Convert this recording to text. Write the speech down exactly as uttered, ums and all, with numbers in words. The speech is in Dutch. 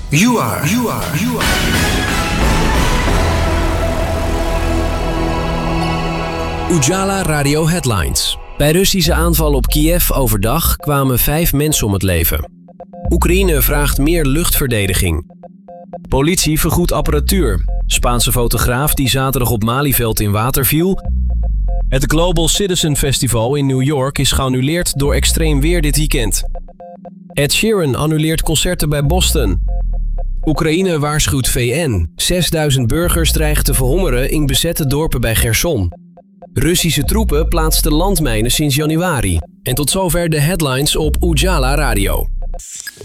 You are, you are, you are. Ujala Radio Headlines. Bij Russische aanval op Kiev overdag kwamen vijf mensen om het leven. Oekraïne vraagt meer luchtverdediging. Politie vergoedt apparatuur. Spaanse fotograaf die zaterdag op Malieveld in water viel. Het Global Citizen Festival in New York is geannuleerd door extreem weer dit weekend. Ed Sheeran annuleert concerten bij Boston. Oekraïne waarschuwt V N. zesduizend burgers dreigen te verhongeren in bezette dorpen bij Gerson. Russische troepen plaatsten landmijnen sinds januari. En tot zover de headlines op Ujala Radio.